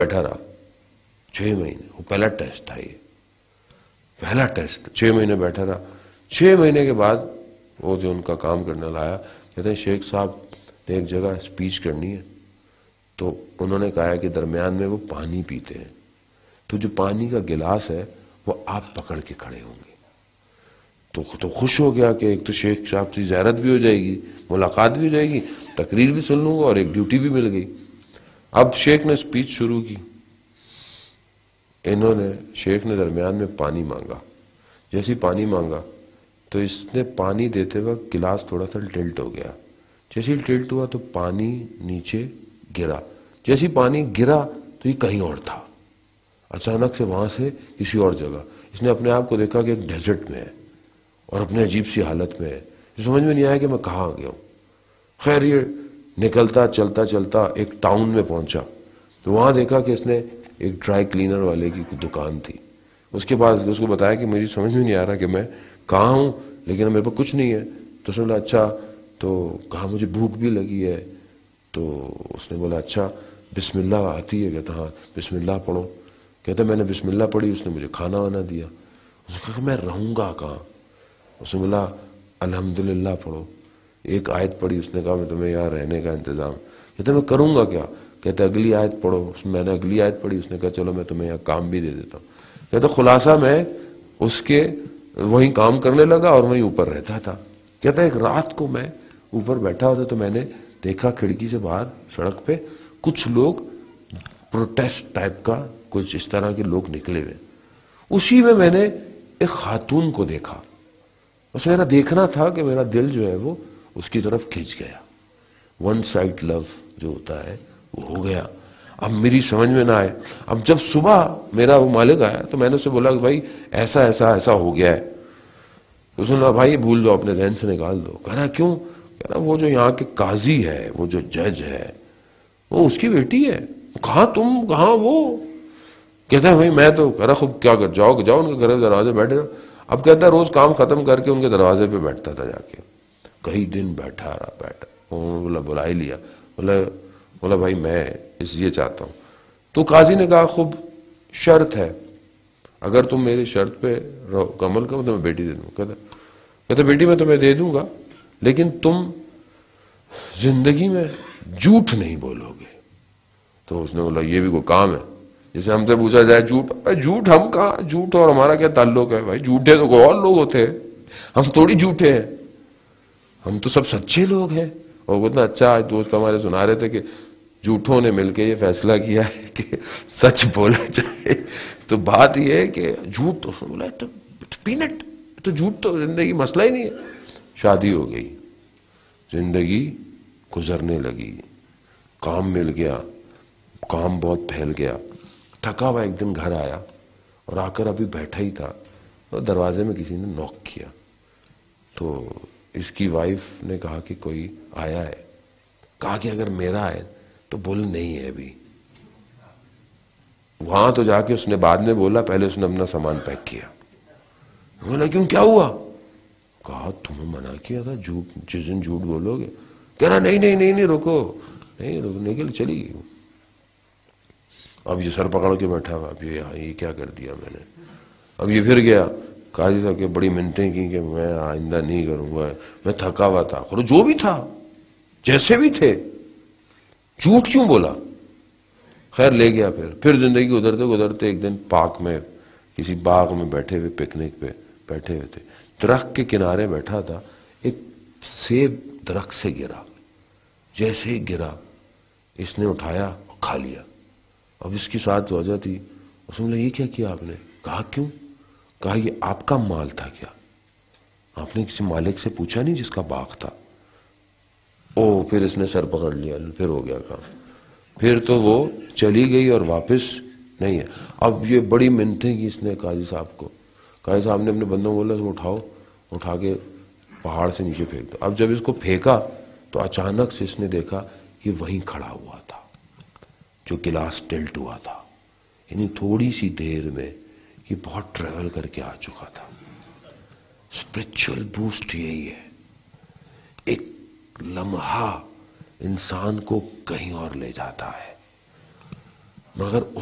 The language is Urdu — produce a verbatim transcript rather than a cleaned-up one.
بیٹھا رہا چھ مہینے. وہ پہلا ٹیسٹ تھا, یہ پہلا ٹیسٹ. چھ مہینے بیٹھا رہا. چھ مہینے کے بعد وہ جو ان کا کام کرنے لایا, کہتے ہیں شیخ صاحب نے ایک جگہ اسپیچ کرنی ہے, تو انہوں نے کہا کہ درمیان میں وہ پانی پیتے ہیں, تو جو پانی کا گلاس ہے وہ آپ پکڑ کے کھڑے ہوں گے. تو تو خوش ہو گیا کہ ایک تو شیخ صاحب کی زیارت بھی ہو جائے گی, ملاقات بھی ہو جائے گی, تقریر بھی سن لوں گا, اور ایک ڈیوٹی بھی مل گئی. اب شیخ نے اسپیچ شروع کی. انہوں نے شیخ نے درمیان میں پانی مانگا. جیسے پانی مانگا تو اس نے پانی دیتے وقت گلاس تھوڑا سا ٹلٹ ہو گیا. جیسے ٹلٹ ہوا تو پانی نیچے گرا. جیسے پانی گرا تو یہ کہیں اور تھا. اچانک سے وہاں سے کسی اور جگہ. اس نے اپنے آپ کو دیکھا کہ ایک ڈیزرٹ میں ہے اور اپنے عجیب سی حالت میں ہے. سمجھ میں نہیں آیا کہ میں کہاں آ گیا ہوں. خیر یہ نکلتا چلتا چلتا ایک ٹاؤن میں پہنچا, تو وہاں دیکھا کہ اس نے ایک ڈرائی کلینر والے کی دکان تھی. اس کے بعد اس کو بتایا کہ میری سمجھ میں نہیں آ رہا کہ میں کہاں ہوں, لیکن میرے پاس کچھ نہیں ہے. تو اس نے بولا اچھا, تو کہا مجھے بھوک بھی لگی ہے. تو اس نے بولا اچھا بسم اللہ آتی ہے؟ کہتا ہاں بسم اللہ پڑھو. کہتا میں نے بسم اللہ پڑھی, اس نے مجھے کھانا وانا دیا. اس نے کہا کہ میں رہوں گا کہاں؟ اس نے بولا الحمدللہ پڑھو. ایک آیت پڑھی, اس نے کہا میں تمہیں یہاں رہنے کا انتظام. کہتا میں کروں گا کیا؟ کہتا اگلی آیت پڑھو. اس میں نے اگلی آیت پڑھی, اس نے کہا چلو میں تمہیں یہاں کام بھی دے دیتا ہوں. کہتا خلاصہ میں اس کے وہیں کام کرنے لگا اور وہیں اوپر رہتا تھا. کہتا ایک رات کو میں اوپر بیٹھا ہوتا تو میں نے دیکھا کھڑکی سے باہر سڑک پہ کچھ لوگ پروٹیسٹ ٹائپ کا, کچھ اس طرح کے لوگ نکلے ہوئے. اسی میں میں نے ایک خاتون کو دیکھا. بس میرا دیکھنا تھا کہ میرا دل جو ہے وہ اس کی طرف کھنچ گیا. ون سائڈ لو جو ہوتا ہے وہ ہو گیا. اب میری سمجھ میں نہ آئے. اب جب صبح میرا وہ مالک آیا تو میں نے اسے بولا کہ بھائی ایسا ایسا ایسا ہو گیا ہے. اس نے کہا بھائی بھول جاؤ, اپنے ذہن سے نکال دو. کہہ رہا کیوں؟ کہہ رہا وہ جو یہاں کے قاضی ہے, وہ جو جج ہے, وہ اس کی بیٹی ہے. کہاں تم کہاں وہ؟ کہتا ہے بھائی میں تو کہہ رہا خوب کیا کر جاؤ جاؤ ان کے گھر دروازے بیٹھے جاؤ. اب کہتا ہے روز کام ختم کر کے ان کے دروازے پہ بیٹھتا تھا جا کے. کئی دن بیٹھا رہا بیٹھا. بولا بلا ہی لیا. بولا بولا بھائی میں اس لیے چاہتا ہوں. تو قاضی نے کہا خوب شرط ہے, اگر تم میری شرط پہ عمل کرو تو میں بیٹی دے دوں. کہتا کہتا بیٹی میں تمہیں دے دوں گا, لیکن تم زندگی میں جھوٹ نہیں بولو گے. تو اس نے بولا یہ بھی کوئی کام ہے؟ جسے ہم سے پوچھا جائے جھوٹ, جھوٹ ہم کہاں, جھوٹ اور ہمارا کیا تعلق ہے بھائی؟ جھوٹے تو کوئی اور لوگ ہوتے ہیں, ہم تھوڑی جھوٹے ہیں, ہم تو سب سچے لوگ ہیں. اور وہ اتنا اچھا آج دوست ہمارے سنا رہے تھے کہ جھوٹوں نے مل کے یہ فیصلہ کیا ہے کہ سچ بولا جائے. تو بات یہ ہے کہ جھوٹ, تو بولا پینٹ, تو جھوٹ تو زندگی مسئلہ ہی نہیں ہے. شادی ہو گئی, زندگی گزرنے لگی, کام مل گیا, کام بہت پھیل گیا. تھکا ہوا ایک دن گھر آیا اور آ کر ابھی بیٹھا ہی تھا, اور دروازے میں کسی نے نوک کیا. تو اس کی وائف نے کہا کہ کوئی آیا ہے. کہا کہ اگر میرا ہے تو بول نہیں ہے ابھی. وہاں تو جا کے اس نے بعد میں بولا, پہلے اس نے اپنا سامان پیک کیا. بولا کیوں کیا ہوا؟ کہا تمہیں منع کیا تھا جھوٹ, جس دن جھوٹ بولو گے. کہہ رہا نہیں نہیں نہیں نہیں رکو, نہیں رکنے کے لیے چلی گئی. اب یہ سر پکڑ کے بیٹھا ہوا, اب یہ یہ کیا کر دیا میں نے. اب یہ پھر گیا قاضی صاحب کے, بڑی منتیں کی کہ میں آئندہ نہیں کروں گا, میں تھکا ہوا تھا. اور جو بھی تھا, جیسے بھی تھے, جھوٹ کیوں بولا؟ خیر لے گیا. پھر پھر زندگی گزرتے گزرتے ایک دن پارک میں کسی باغ میں بیٹھے ہوئے, پکنک پہ بیٹھے ہوئے تھے, درخت کے کنارے بیٹھا تھا. ایک سیب درخت سے گرا, جیسے ہی گرا اس نے اٹھایا اور کھا لیا. اب اس کی ساتھ وجہ تھی. اس نے یہ کیا کیا آپ نے؟ کہا کیوں؟ کہا یہ آپ کا مال تھا کیا؟ آپ نے کسی مالک سے پوچھا نہیں جس کا باغ تھا؟ او پھر اس نے سر پکڑ لیا, پھر ہو گیا کام. پھر تو وہ چلی گئی اور واپس نہیں ہے. اب یہ بڑی منتیں کی اس نے قاضی صاحب کو. قاضی صاحب نے اپنے بندوں کو بولا اس کو اٹھاؤ, اٹھا کے پہاڑ سے نیچے پھینک دو. اب جب اس کو پھینکا تو اچانک سے اس نے دیکھا یہ وہیں کھڑا ہوا تھا جو گلاس ٹلٹ ہوا تھا. یعنی تھوڑی سی دیر میں یہ بہت ٹریول کر کے آ چکا تھا. اسپرچل بوسٹ یہی ہے, ایک لمحہ انسان کو کہیں اور لے جاتا ہے. مگر